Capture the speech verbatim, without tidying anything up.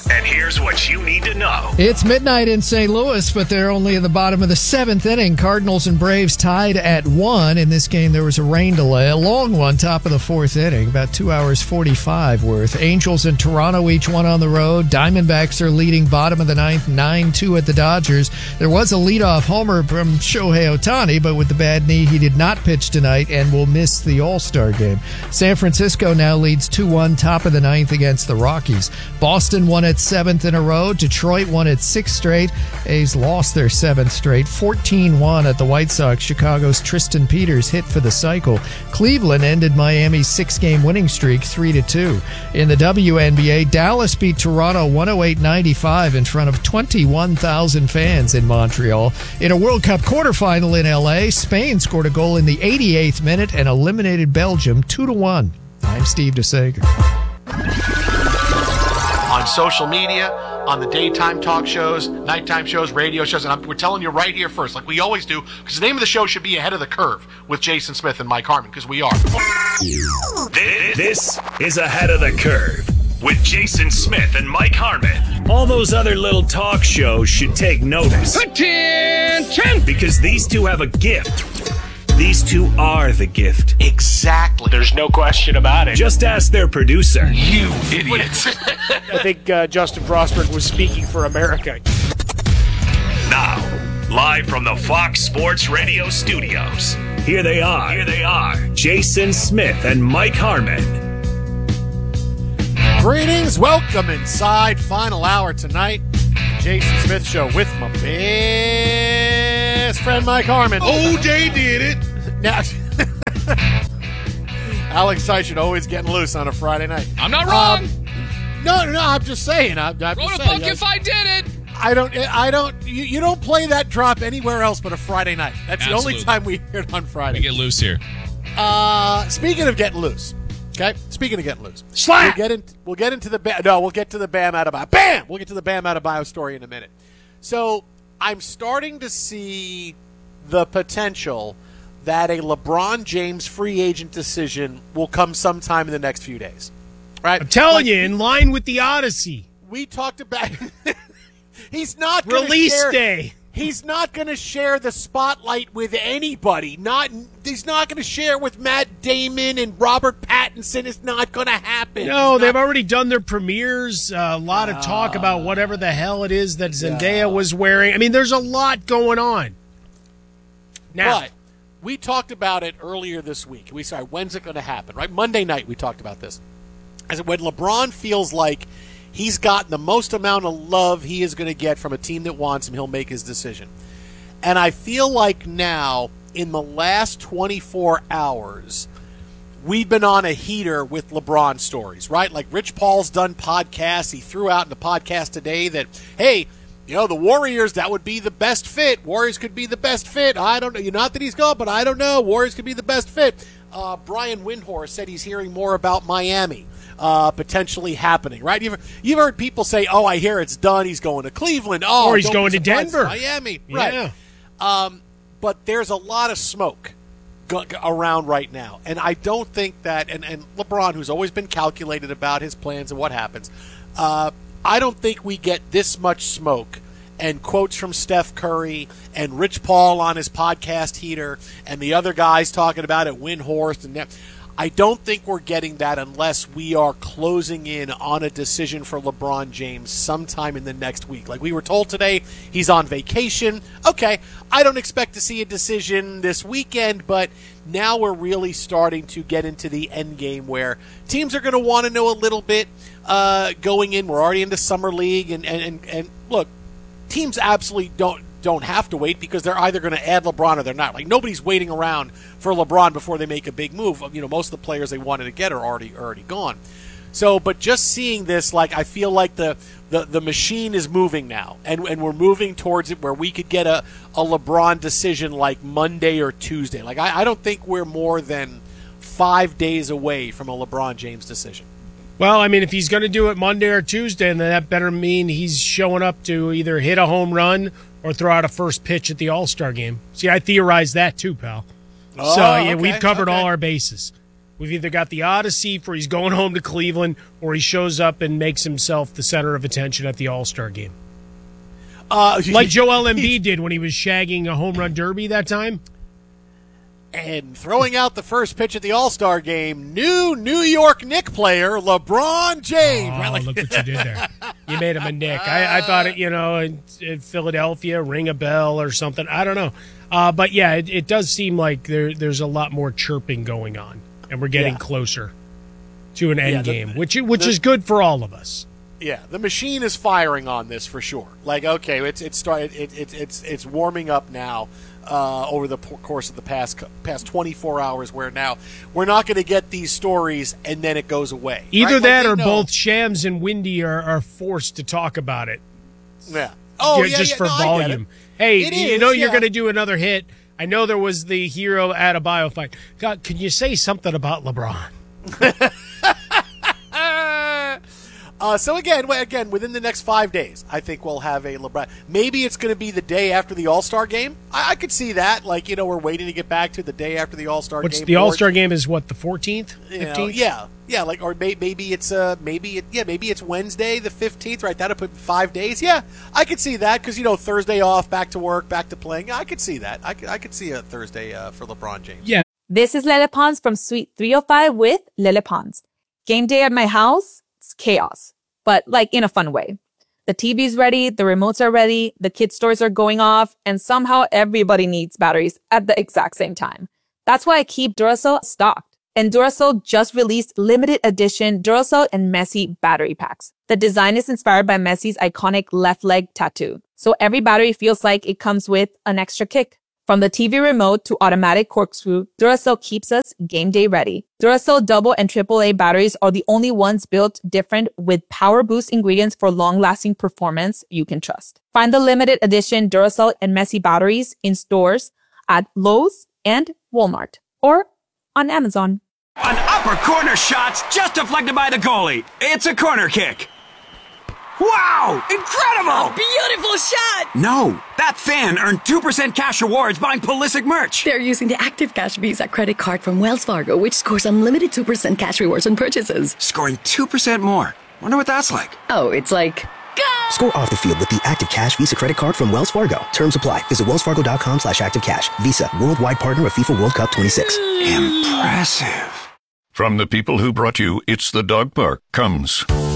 And here's what you need to know. It's midnight in Saint Louis, but they're only in the bottom of the seventh inning. Cardinals and Braves tied at one. In this game, there was a rain delay, a long one, top of the fourth inning, about two hours forty-five worth. Angels and Toronto, each one on the road. Diamondbacks are leading bottom of the ninth, nine two at the Dodgers. There was a leadoff homer from Shohei Ohtani, but with the bad knee, he did not pitch tonight and will miss the All-Star game. San Francisco now leads two one, top of the ninth against the Rockies. Boston won its seventh in a row. Detroit won its sixth straight. A's lost their seventh straight. fourteen one at the White Sox. Chicago's Tristan Peters hit for the cycle. Cleveland ended Miami's six-game winning streak three to two. In the W N B A, Dallas beat Toronto one oh eight ninety-five in front of twenty-one thousand fans in Montreal. In a World Cup quarterfinal in L A, Spain scored a goal in the eighty-eighth minute and eliminated Belgium two to one. I'm Steve DeSager. On social media, on the daytime talk shows, nighttime shows, radio shows, and I'm, we're telling you right here first, like we always do, because the name of the show should be Ahead of the Curve with Jason Smith and Mike Harmon, because we are. This is Ahead of the Curve with Jason Smith and Mike Harmon. All those other little talk shows should take notice. Attention! Because these two have a gift. These two are the gift. Exactly. There's no question about it. Just ask their producer. You idiots. I think uh, Justin Frostberg was speaking for America. Now, live from the Fox Sports Radio studios, here they are. Here they are. Jason Smith and Mike Harmon. Greetings. Welcome inside. Final hour tonight. Jason Smith Show with my best friend Mike Harmon. O J did it. Now, Alex Tyshian always getting loose on a Friday night. I'm not wrong. Um, no, no, I'm just saying. I'm, I'm Wrote just a saying. book if I did it. I don't. I don't. You, you don't play that drop anywhere else but a Friday night. That's Absolutely. the only time we hear it on Friday. We get loose here. Uh, speaking of getting loose, okay. Speaking of getting loose, Slap! We'll get in. We'll get into the. Ba- no, we'll get to the Bam Adebayo. Bam. We'll get to the Bam Adebayo story in a minute. So I'm starting to see the potential that a LeBron James free agent decision will come sometime in the next few days. Right? I'm telling like, you, in line with the Odyssey. We talked about. He's not gonna Release share, day. He's not going to share the spotlight with anybody. Not he's not going to share with Matt Damon and Robert Pattinson. It's not going to happen. No, He's they've not, already done their premieres. Uh, a lot of talk about whatever the hell it is that Zendaya was wearing. I mean, there's a lot going on. Now, but we talked about it earlier this week. We said, when's it going to happen? Right, Monday night we talked about this. I said when LeBron feels like he's gotten the most amount of love he is going to get from a team that wants him, he'll make his decision. And I feel like now, in the last twenty-four hours, we've been on a heater with LeBron stories, right? Like Rich Paul's done podcasts. He threw out in the podcast today that, hey, you know, the Warriors, that would be the best fit. Warriors could be the best fit. I don't know. Not that he's gone, but I don't know. Warriors could be the best fit. Uh, Brian Windhorst said he's hearing more about Miami uh, potentially happening, right? You've, you've heard people say, oh, I hear it's done. He's going to Cleveland. Oh, or he's don't going be to surprised. Denver. Miami. Yeah. Right. Um, but there's a lot of smoke go- around right now. And I don't think that, and, and LeBron, who's always been calculated about his plans and what happens, uh, I don't think we get this much smoke and quotes from Steph Curry and Rich Paul on his podcast heater and the other guys talking about it, Windhorst and that. I don't think we're getting that unless we are closing in on a decision for LeBron James sometime in the next week. Like we were told today, he's on vacation. Okay, I don't expect to see a decision this weekend, but now we're really starting to get into the end game where teams are going to want to know a little bit uh, going in. We're already into Summer League, and, and, and, and look, teams absolutely don't don't have to wait because they're either going to add LeBron or they're not. Like nobody's waiting around for LeBron before they make a big move. You know, most of the players they wanted to get are already already gone. So, but just seeing this, like I feel like the the, the machine is moving now, and and we're moving towards it where we could get a, a LeBron decision like Monday or Tuesday. Like I, I don't think we're more than five days away from a LeBron James decision. Well, I mean, if he's going to do it Monday or Tuesday, then that better mean he's showing up to either hit a home run or throw out a first pitch at the All-Star game. See, I theorized that too, pal. Oh, so, yeah, okay, we've covered okay. all our bases. We've either got the Odyssey for he's going home to Cleveland, or he shows up and makes himself the center of attention at the All-Star game. Uh, like Joel Embiid did when he was shagging a home run derby that time. And throwing out the first pitch at the All-Star game, new New York Knicks player LeBron James. Oh, right? Like, look what you did there. You made him a Knick. I, I thought, it, you know, in, in Philadelphia, ring a bell or something. I don't know. Uh, but, yeah, it, it does seem like there, there's a lot more chirping going on, and we're getting yeah. closer to an end yeah, the, game, which, which the, is good for all of us. Yeah, the machine is firing on this for sure. Like, okay, it's it's started, it, it, it's it's warming up now. Uh, over the course of the past past twenty-four hours, where now we're not going to get these stories and then it goes away. Either right? that like, or know. both Shams and Windy are, are forced to talk about it. Yeah. Oh, yeah, just yeah, for no, volume. Hey, it you is, know yeah. you're going to do another hit. I know there was the Hero at a bio fight. God, can you say something about LeBron? Uh, so again, again, within the next five days, I think we'll have a LeBron. Maybe it's going to be the day after the All-Star game. I, I could see that. Like, you know, we're waiting to get back to the day after the All-Star What's game. The All-Star game is what, the fourteenth, fifteenth? fifteenth? Yeah, yeah. Like, or may, maybe it's uh, maybe it, yeah, maybe it's Wednesday the fifteenth. Right, that'll put five days. Yeah, I could see that because you know Thursday off, back to work, back to playing. I could see that. I could, I could see a Thursday uh, for LeBron James. Yeah. This is Lele Pons from Suite three oh five with Lele Pons. Game day at my house, it's chaos. But like in a fun way. The T V's ready, the remotes are ready, the kid stores are going off, and somehow everybody needs batteries at the exact same time. That's why I keep Duracell stocked. And Duracell just released limited edition Duracell and Messi battery packs. The design is inspired by Messi's iconic left leg tattoo. So every battery feels like it comes with an extra kick. From the T V remote to automatic corkscrew, Duracell keeps us game day ready. Duracell double and triple A batteries are the only ones built different with power boost ingredients for long-lasting performance you can trust. Find the limited edition Duracell and Messi batteries in stores at Lowe's and Walmart or on Amazon. An upper corner shot's just deflected by the goalie. It's a corner kick. Wow! Incredible! Beautiful shot! No, that fan earned two percent cash rewards buying Pulisic merch. They're using the Active Cash Visa credit card from Wells Fargo, which scores unlimited two percent cash rewards on purchases. Scoring two percent more. Wonder what that's like. Oh, it's like... Go! Score off the field with the Active Cash Visa credit card from Wells Fargo. Terms apply. Visit wellsfargo.com slash activecash. Visa, worldwide partner of FIFA World Cup twenty-six. Impressive. From the people who brought you It's the Dog Park comes...